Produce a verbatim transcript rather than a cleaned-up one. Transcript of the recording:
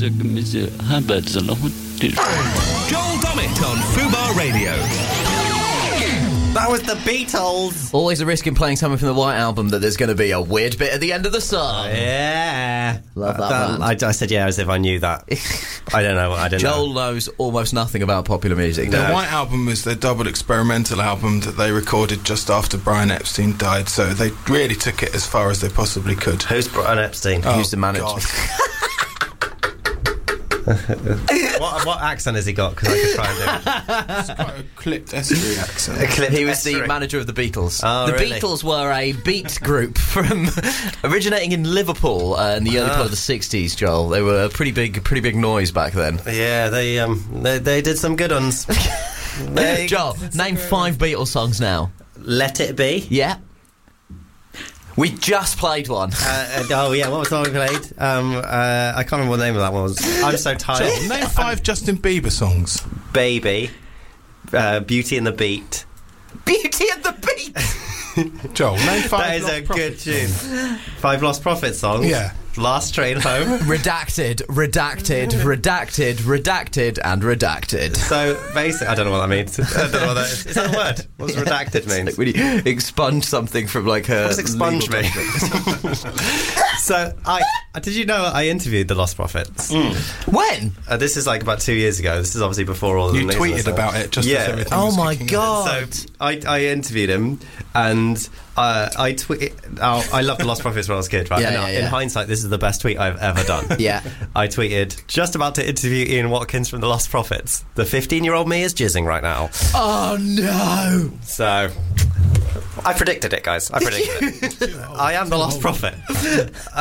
Joel Dommett on Fubar Radio. That was the Beatles. Always a risk in playing something from the White Album that there's going to be a weird bit at the end of the song. Yeah. Love that, that band. I, I said yeah as if I knew that. I don't know. I don't Joel know. knows almost nothing about popular music. The No. White Album was their double experimental album that they recorded just after Brian Epstein died, so they really took it as far as they possibly could. Who's Brian Epstein? Oh, Who's the manager? God. what, what accent has he got? Because I could try and do it. It's quite a clipped estuary accent. He was Estuary. the manager of the Beatles. Oh, the really? Beatles were a beat group from originating in Liverpool uh, in the early Ah. part of the sixties. Joel, they were a pretty big, pretty big noise back then. Yeah, they um they, they did some good ones. They- Joel, name five Beatles songs now. Let It Be. Yeah. We just played one. Uh, uh, oh yeah, what was the one we played? Um, uh, I can't remember what the name of that one was. I'm so tired. Joel, name five Justin Bieber songs. Baby, uh, Beauty and the Beat. Beauty and the Beat. Joel, name five That is Lost a good Prophets tune. songs. Five Lost Prophets songs. Yeah. Last Train Home. Redacted, redacted, redacted, redacted, and redacted. So basically, I don't know what that means. I don't know what that is. Is that a word? What does redacted mean? Like when you expunge something from like a. What does expunge legal mean? document. So I did you know I interviewed the Lost Prophets? When? Uh, this is like about two years ago. This is obviously before all of the You news and tweeted stuff. about it just Yeah. as everything Oh was my kicking God. So I, I interviewed him, and uh, I tweet. Oh, I loved the Lost Prophets when I was a kid. Right? Yeah, And yeah, in yeah. hindsight, this is the best tweet I've ever done. Yeah. I tweeted just about to interview Ian Watkins from the Lost Prophets. The fifteen-year-old me is jizzing right now. Oh no! So I predicted it, guys. I predicted it. I am the Lost Prophet.